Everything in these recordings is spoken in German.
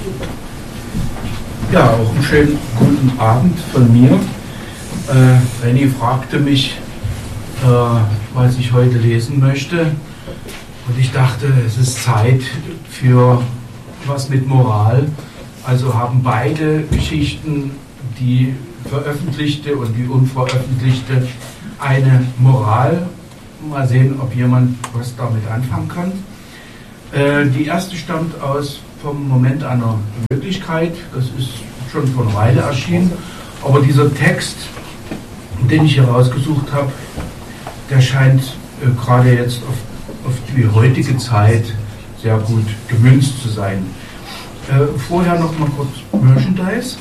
Ja, auch einen schönen guten Abend von mir. Renny fragte mich, was ich heute lesen möchte. Und ich dachte, es ist Zeit für was mit Moral. Also haben beide Geschichten, die veröffentlichte und die unveröffentlichte, eine Moral. Mal sehen, ob jemand was damit anfangen kann. Die erste stammt vom Moment einer Möglichkeit. Das ist schon vor einer Weile erschienen. Aber dieser Text, den ich hier rausgesucht habe, der scheint gerade jetzt auf die heutige Zeit sehr gut gemünzt zu sein. Vorher noch mal kurz Merchandise.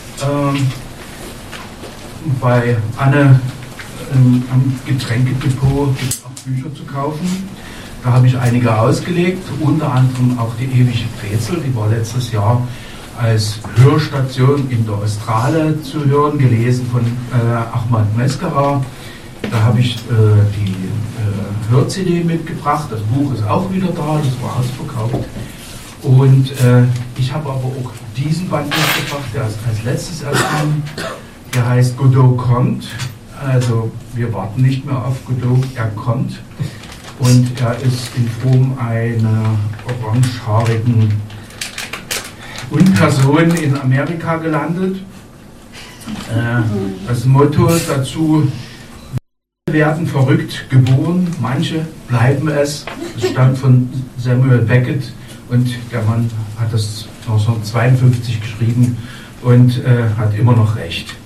Bei Anne am Getränkedepot gibt es auch Bücher zu kaufen. Da habe ich einige ausgelegt, unter anderem auch die ewige Brezel, die war letztes Jahr als Hörstation in der Australe zu hören, gelesen von Ahmad Mescara. Da habe ich die Hör-CD mitgebracht, das Buch ist auch wieder da, das war ausverkauft. Und ich habe aber auch diesen Band mitgebracht, der ist als letztes erschienen, der heißt Godot kommt. Also wir warten nicht mehr auf Godot, er kommt. Und er ist in Form einer orangehaarigen Unperson in Amerika gelandet. Das Motto dazu: werden verrückt geboren, manche bleiben es. Das stammt von Samuel Beckett und der Mann hat das 1952 geschrieben und hat immer noch recht.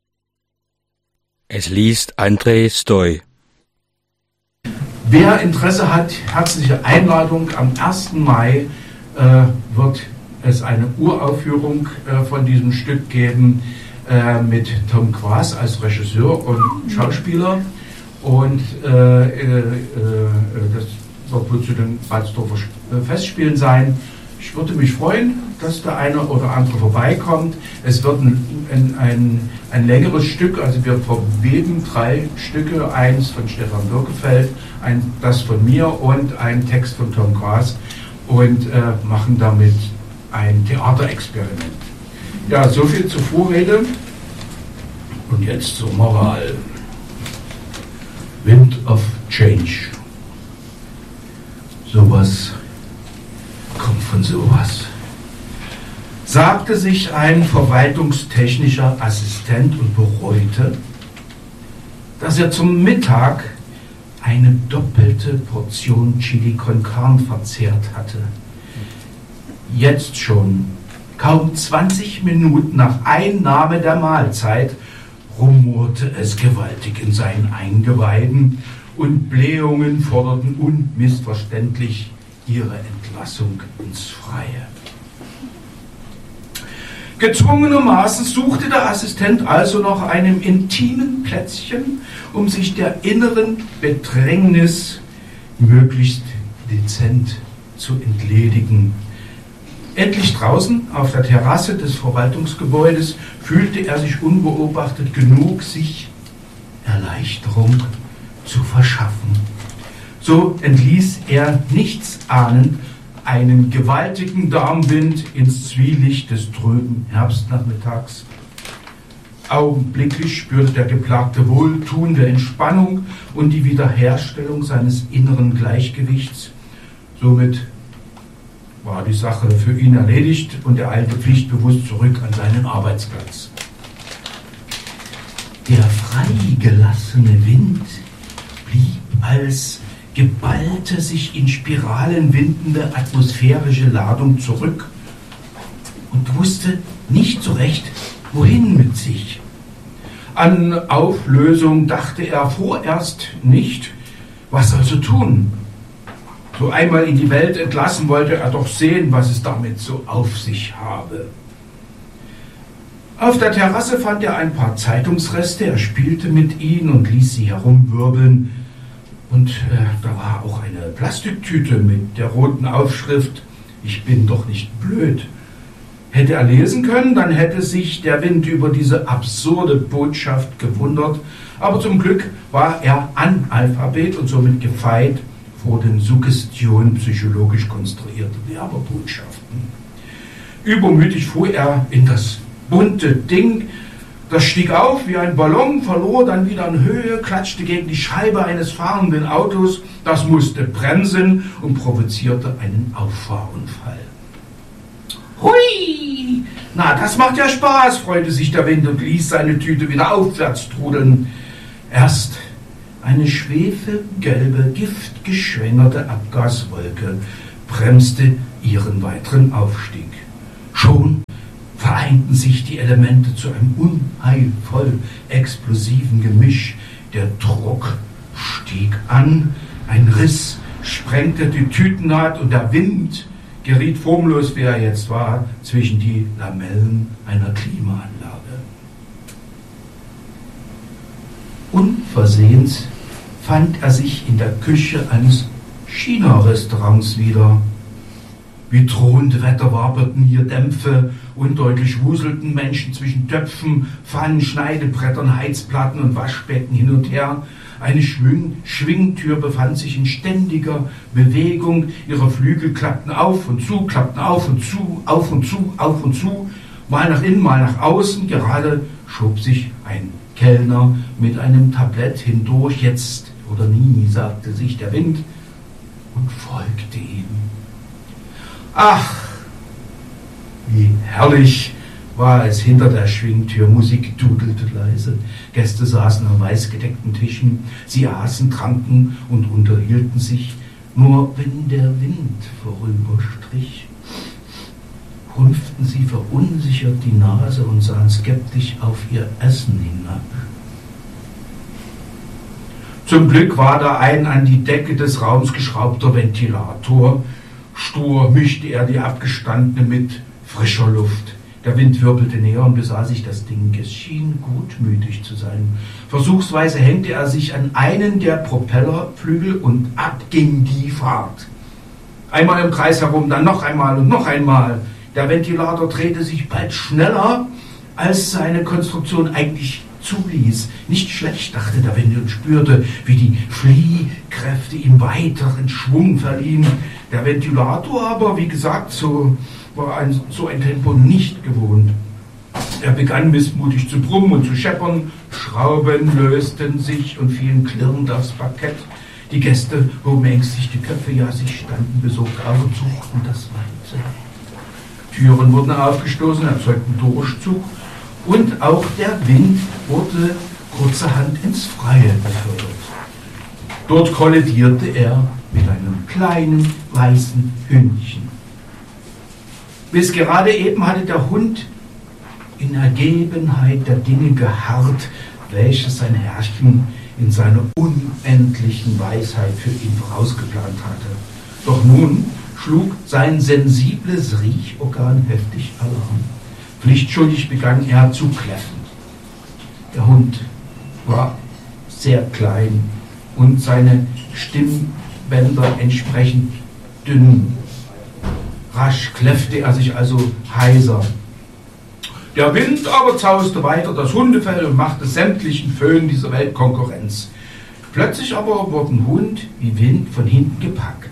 Es liest André Stoy. Wer Interesse hat, herzliche Einladung. Am 1. Mai wird es eine Uraufführung von diesem Stück geben mit Tom Quast als Regisseur und Schauspieler. Und das wird wohl zu den Walsdorfer Festspielen sein. Ich würde mich freuen, dass der eine oder andere vorbeikommt. Es wird ein längeres Stück, also wir verweben 3 Stücke, eins von Stefan Birkefeld, das von mir und ein Text von Tom Quast und machen damit ein Theaterexperiment. Ja, soviel zur Vorrede und jetzt zur Moral. Wind of Change. Sowas kommt von sowas. Sagte sich ein verwaltungstechnischer Assistent und bereute, dass er zum Mittag eine doppelte Portion Chili con Carne verzehrt hatte. Jetzt schon, kaum 20 Minuten nach Einnahme der Mahlzeit, rumorte es gewaltig in seinen Eingeweiden und Blähungen forderten unmissverständlich ihre Entlassung ins Freie. Gezwungenermaßen suchte der Assistent also nach einem intimen Plätzchen, um sich der inneren Bedrängnis möglichst dezent zu entledigen. Endlich draußen auf der Terrasse des Verwaltungsgebäudes fühlte er sich unbeobachtet genug, sich Erleichterung zu verschaffen. So entließ er nichtsahnend einen gewaltigen Darmwind ins Zwielicht des tröben Herbstnachmittags. Augenblicklich spürte der Geplagte wohltuende Entspannung und die Wiederherstellung seines inneren Gleichgewichts. Somit war die Sache für ihn erledigt und er eilte pflichtbewusst zurück an seinen Arbeitsplatz. Der freigelassene Wind blieb als geballte, sich in Spiralen windende atmosphärische Ladung zurück und wusste nicht so recht, wohin mit sich. An Auflösung dachte er vorerst nicht, was also tun. So einmal in die Welt entlassen wollte er doch sehen, was es damit so auf sich habe. Auf der Terrasse fand er ein paar Zeitungsreste, er spielte mit ihnen und ließ sie herumwirbeln. Und da war auch eine Plastiktüte mit der roten Aufschrift: Ich bin doch nicht blöd. Hätte er lesen können, dann hätte sich der Wind über diese absurde Botschaft gewundert. Aber zum Glück war er Analphabet und somit gefeit vor den Suggestionen psychologisch konstruierter Werbebotschaften. Übermütig fuhr er in das bunte Ding. Das stieg auf wie ein Ballon, verlor dann wieder an Höhe, klatschte gegen die Scheibe eines fahrenden Autos. Das musste bremsen und provozierte einen Auffahrunfall. Hui! Na, das macht ja Spaß, freute sich der Wind und ließ seine Tüte wieder aufwärts trudeln. Erst eine schwefelgelbe, giftgeschwängerte Abgaswolke bremste ihren weiteren Aufstieg. Schon vereinten sich die Elemente zu einem unheilvoll explosiven Gemisch. Der Druck stieg an, ein Riss sprengte die Tütennaht und der Wind geriet formlos, wie er jetzt war, zwischen die Lamellen einer Klimaanlage. Unversehens fand er sich in der Küche eines China-Restaurants wieder. Wie drohend Wetter waberten hier Dämpfe, undeutlich wuselten Menschen zwischen Töpfen, Pfannen, Schneidebrettern, Heizplatten und Waschbecken hin und her. Eine Schwingtür befand sich in ständiger Bewegung, ihre Flügel klappten auf und zu, klappten auf und zu, auf und zu, auf und zu, mal nach innen, mal nach außen. Gerade schob sich ein Kellner mit einem Tablett hindurch, jetzt oder nie, sagte sich der Wind und folgte ihm. Ach, wie herrlich war es hinter der Schwingtür. Musik dudelte leise. Gäste saßen an weißgedeckten Tischen. Sie aßen, tranken und unterhielten sich. Nur wenn der Wind vorüberstrich, rümpften sie verunsichert die Nase und sahen skeptisch auf ihr Essen hinab. Zum Glück war da ein an die Decke des Raums geschraubter Ventilator. Stur mischte er die abgestandene mit frischer Luft. Der Wind wirbelte näher und besah sich das Ding. Es schien gutmütig zu sein. Versuchsweise hängte er sich an einen der Propellerflügel und ab ging die Fahrt. Einmal im Kreis herum, dann noch einmal und noch einmal. Der Ventilator drehte sich bald schneller, als seine Konstruktion eigentlich zuließ. Nicht schlecht, dachte der Wind und spürte, wie die Fliehkräfte ihm weiteren Schwung verliehen. Der Ventilator aber, wie gesagt, war so ein Tempo nicht gewohnt. Er begann missmutig zu brummen und zu scheppern. Schrauben lösten sich und fielen klirrend aufs Parkett. Die Gäste hoben ängstlich die Köpfe, ja, sie standen besorgt auf und suchten das Weite. Türen wurden aufgestoßen, erzeugten Durchzug und auch der Wind wurde kurzerhand ins Freie befördert. Dort kollidierte er mit einem kleinen weißen Hündchen. Bis gerade eben hatte der Hund in Ergebenheit der Dinge geharrt, welche sein Herrchen in seiner unendlichen Weisheit für ihn vorausgeplant hatte. Doch nun schlug sein sensibles Riechorgan heftig Alarm. Pflichtschuldig begann er zu kläffen. Der Hund war sehr klein und seine Stimmbänder entsprechend dünn. Rasch kläffte er sich also heiser. Der Wind aber zauste weiter das Hundefell und machte sämtlichen Föhn dieser Welt Konkurrenz. Plötzlich aber wurden Hund wie Wind von hinten gepackt.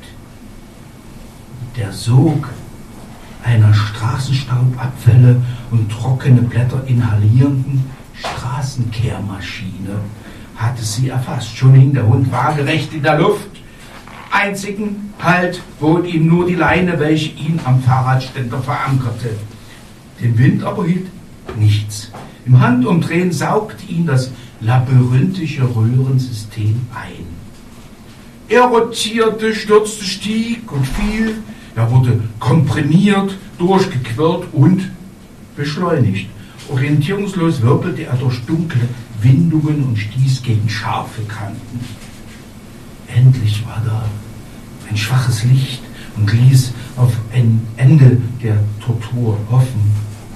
Der Sog einer Straßenstaubabfälle und trockene Blätter inhalierenden Straßenkehrmaschine hatte sie erfasst. Schon hing der Hund waagerecht in der Luft. Einzigen Halt bot ihm nur die Leine, welche ihn am Fahrradständer verankerte. Den Wind aber hielt nichts. Im Handumdrehen saugte ihn das labyrinthische Röhrensystem ein. Er rotierte, stürzte, stieg und fiel. Er wurde komprimiert, durchgequirlt und beschleunigt. Orientierungslos wirbelte er durch dunkle Windungen und stieß gegen scharfe Kanten. Endlich war da ein schwaches Licht und ließ auf ein Ende der Tortur hoffen.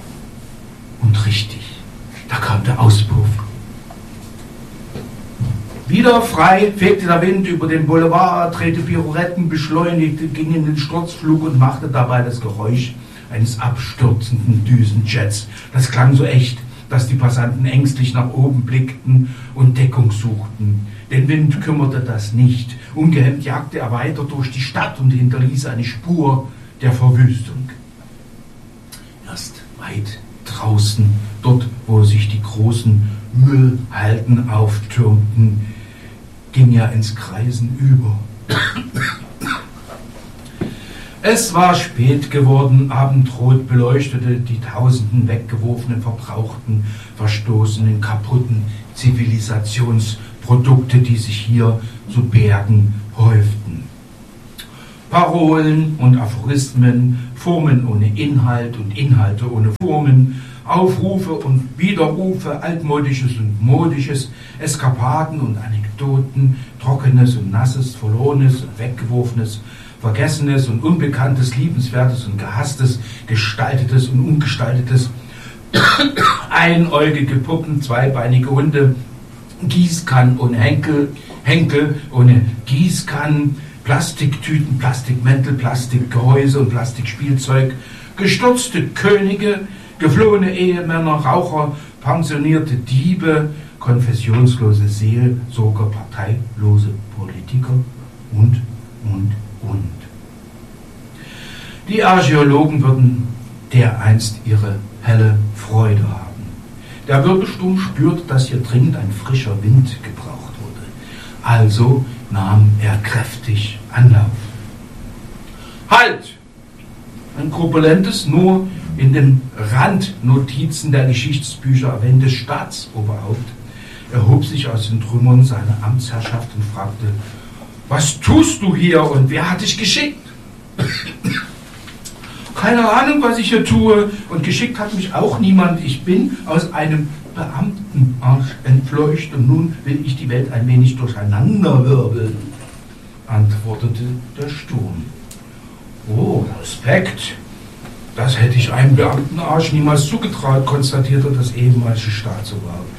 Und richtig, da kam der Auspuff. Wieder frei fegte der Wind über den Boulevard, drehte Pirouetten, beschleunigte, ging in den Sturzflug und machte dabei das Geräusch eines abstürzenden Düsenjets. Das klang so echt, dass die Passanten ängstlich nach oben blickten und Deckung suchten. Den Wind kümmerte das nicht. Ungehemmt jagte er weiter durch die Stadt und hinterließ eine Spur der Verwüstung. Erst weit draußen, dort wo sich die großen Müllhalden auftürmten, ging er ins Kreisen über. Es war spät geworden, Abendrot beleuchtete die tausenden weggeworfenen, verbrauchten, verstoßenen, kaputten Zivilisationsprodukte, die sich hier zu Bergen häuften. Parolen und Aphorismen, Formen ohne Inhalt und Inhalte ohne Formen, Aufrufe und Widerrufe, Altmodisches und Modisches, Eskapaden und Anekdoten, Trockenes und Nasses, Verlorenes und Weggeworfenes, Vergessenes und Unbekanntes, Liebenswertes und Gehasstes, Gestaltetes und Ungestaltetes, einäugige Puppen, zweibeinige Hunde, Gießkannen ohne Henkel ohne Gießkannen, Plastiktüten, Plastikmäntel, Plastikgehäuse und Plastikspielzeug, gestürzte Könige, geflohene Ehemänner, Raucher, pensionierte Diebe, konfessionslose Seelsorger, parteilose Politiker und. Die Archäologen würden dereinst ihre helle Freude haben. Der Wirbelsturm spürte, dass hier dringend ein frischer Wind gebraucht wurde. Also nahm er kräftig Anlauf. Halt! Ein korpulentes, nur in den Randnotizen der Geschichtsbücher erwähntes Staatsoberhaupt erhob sich aus den Trümmern seiner Amtsherrschaft und fragte: Was tust du hier und wer hat dich geschickt? Keine Ahnung, was ich hier tue, und geschickt hat mich auch niemand. Ich bin aus einem Beamtenarsch entfleucht und nun will ich die Welt ein wenig durcheinanderwirbeln, antwortete der Sturm. Oh, Respekt. Das hätte ich einem Beamtenarsch niemals zugetraut, konstatierte das ehemalige Staatsoberhaupt.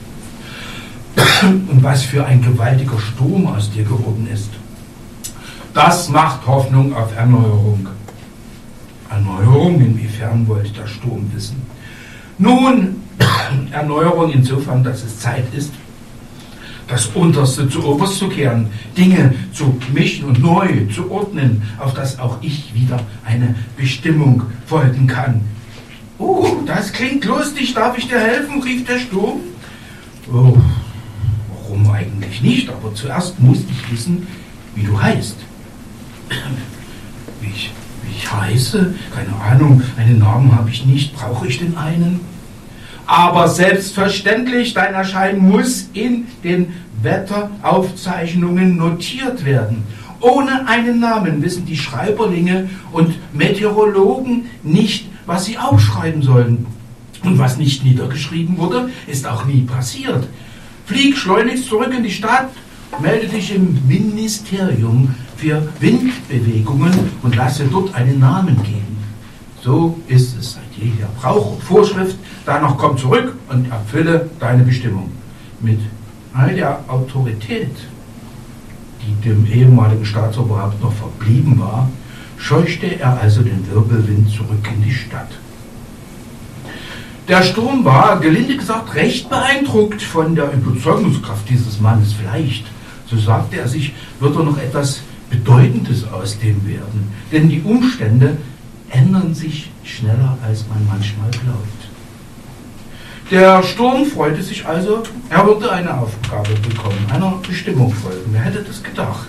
Und was für ein gewaltiger Sturm aus dir geworden ist. Das macht Hoffnung auf Erneuerung. Erneuerung, inwiefern wollte der Sturm wissen? Nun, Erneuerung insofern, dass es Zeit ist, das Unterste zu Oberst zu kehren, Dinge zu mischen und neu zu ordnen, auf das auch ich wieder eine Bestimmung folgen kann. Oh, das klingt lustig, darf ich dir helfen? Rief der Sturm. Oh, warum eigentlich nicht? Aber zuerst muss ich wissen, wie du heißt. Wie ich heiße? Keine Ahnung, einen Namen habe ich nicht. Brauche ich denn einen? Aber selbstverständlich, dein Erscheinen muss in den Wetteraufzeichnungen notiert werden. Ohne einen Namen wissen die Schreiberlinge und Meteorologen nicht, was sie aufschreiben sollen. Und was nicht niedergeschrieben wurde, ist auch nie passiert. Flieg schleunigst zurück in die Stadt, melde dich im Ministerium für Windbewegungen und lasse dort einen Namen geben. So ist es seit jeher Brauch und Vorschrift. Danach komm zurück und erfülle deine Bestimmung. Mit all der Autorität, die dem ehemaligen Staatsoberhaupt noch verblieben war, scheuchte er also den Wirbelwind zurück in die Stadt. Der Sturm war, gelinde gesagt, recht beeindruckt von der Überzeugungskraft dieses Mannes. Vielleicht, so sagte er sich, wird er noch etwas Bedeutendes aus dem werden. Denn die Umstände ändern sich schneller, als man manchmal glaubt. Der Sturm freute sich also, er würde eine Aufgabe bekommen, einer Bestimmung folgen. Wer hätte das gedacht?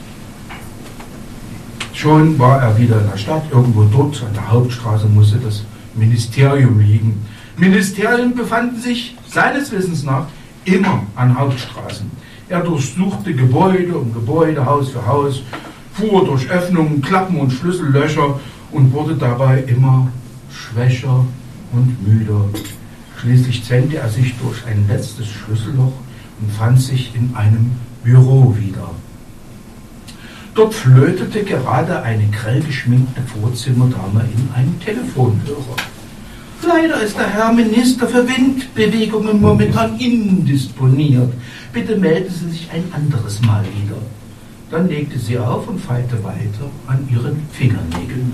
Schon war er wieder in der Stadt, irgendwo dort an der Hauptstraße musste das Ministerium liegen. Ministerien befanden sich seines Wissens nach immer an Hauptstraßen. Er durchsuchte Gebäude um Gebäude, Haus für Haus, fuhr durch Öffnungen, Klappen und Schlüssellöcher und wurde dabei immer schwächer und müder. Schließlich zwängte er sich durch ein letztes Schlüsselloch und fand sich in einem Büro wieder. Dort flötete gerade eine grell geschminkte Vorzimmerdame in einen Telefonhörer. Leider ist der Herr Minister für Windbewegungen momentan indisponiert. Bitte melden Sie sich ein anderes Mal wieder. Dann legte sie auf und feilte weiter an ihren Fingernägeln.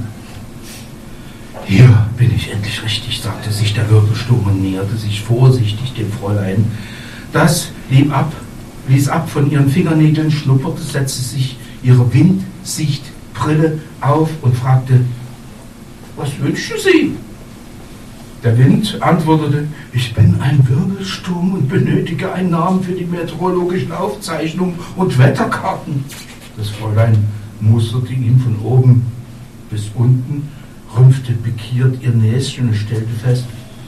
Hier bin ich endlich richtig, sagte sich der Wirbelsturm und näherte sich vorsichtig dem Fräulein. Das ließ ab von ihren Fingernägeln, schnupperte, setzte sich ihre Windsichtbrille auf und fragte: Was wünschen Sie? Der Wind antwortete: Ich bin ein Wirbelsturm und benötige einen Namen für die meteorologischen Aufzeichnungen und Wetterkarten. Das Fräulein musterte ihn von oben bis unten, rümpfte pikiert ihr Näschen und stellte fest: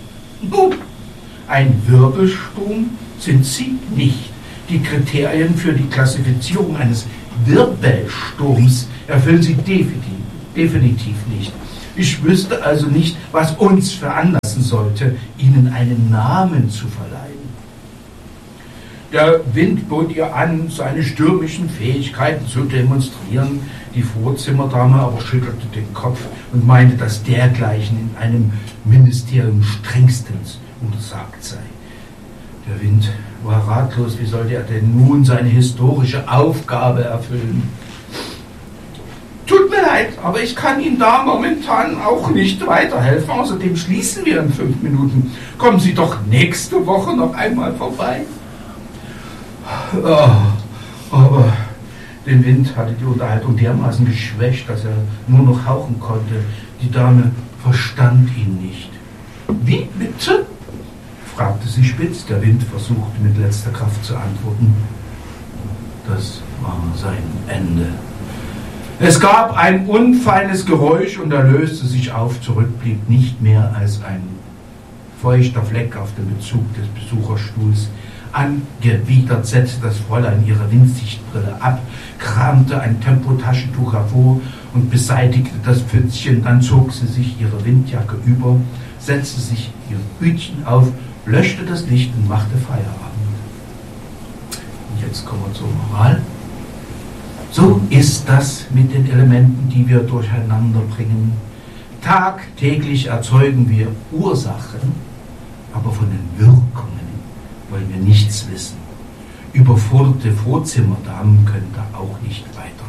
Ein Wirbelsturm sind Sie nicht. Die Kriterien für die Klassifizierung eines Wirbelsturms erfüllen Sie definitiv nicht. Ich wüsste also nicht, was uns veranlassen sollte, Ihnen einen Namen zu verleihen. Der Wind bot ihr an, seine stürmischen Fähigkeiten zu demonstrieren. Die Vorzimmerdame aber schüttelte den Kopf und meinte, dass dergleichen in einem Ministerium strengstens untersagt sei. Der Wind war ratlos. Wie sollte er denn nun seine historische Aufgabe erfüllen? Tut mir leid, aber ich kann Ihnen da momentan auch nicht weiterhelfen. Außerdem schließen wir in 5 Minuten. Kommen Sie doch nächste Woche noch einmal vorbei. Aber den Wind hatte die Unterhaltung dermaßen geschwächt, dass er nur noch hauchen konnte. Die Dame verstand ihn nicht. Wie bitte? Fragte sie spitz. Der Wind versuchte mit letzter Kraft zu antworten. Das war sein Ende. Es gab ein unfeines Geräusch und er löste sich auf. Zurück blieb nicht mehr als ein feuchter Fleck auf dem Bezug des Besucherstuhls. Angewidert setzte das Fräulein ihre Windsichtbrille ab, kramte ein Tempotaschentuch hervor und beseitigte das Pfützchen. Dann zog sie sich ihre Windjacke über, setzte sich ihr Hütchen auf, löschte das Licht und machte Feierabend. Und jetzt kommen wir zur Moral. So ist das mit den Elementen, die wir durcheinander bringen. Tagtäglich erzeugen wir Ursachen, aber von den Wirkungen wollen wir nichts wissen. Überforderte Vorzimmerdamen können da auch nicht weiter.